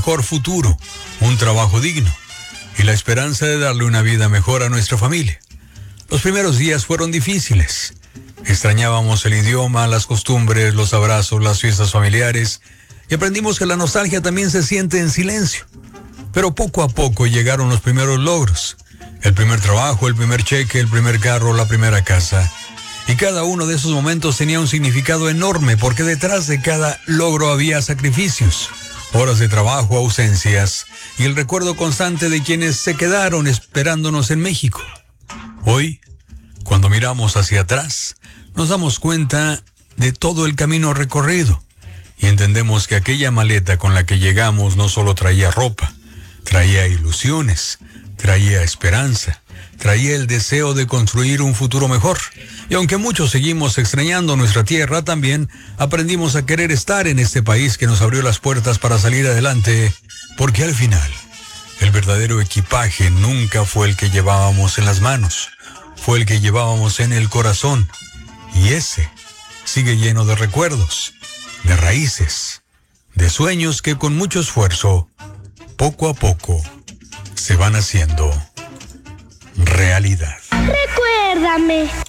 mejor futuro, un trabajo digno y la esperanza de darle una vida mejor a nuestra familia. Los primeros días fueron difíciles. Extrañábamos el idioma, las costumbres, los abrazos, las fiestas familiares y aprendimos que la nostalgia también se siente en silencio. Pero poco a poco llegaron los primeros logros. El primer trabajo, el primer cheque, el primer carro, la primera casa. Y cada uno de esos momentos tenía un significado enorme porque detrás de cada logro había sacrificios, horas de trabajo, ausencias y el recuerdo constante de quienes se quedaron esperándonos en México. Hoy, cuando miramos hacia atrás, nos damos cuenta de todo el camino recorrido y entendemos que aquella maleta con la que llegamos no solo traía ropa, traía ilusiones, traía esperanza, traía el deseo de construir un futuro mejor. Y aunque muchos seguimos extrañando nuestra tierra, también aprendimos a querer estar en este país que nos abrió las puertas para salir adelante, porque al final, el verdadero equipaje nunca fue el que llevábamos en las manos, fue el que llevábamos en el corazón. Y ese sigue lleno de recuerdos, de raíces, de sueños que con mucho esfuerzo, poco a poco, se van haciendo realidad. Recuérdame.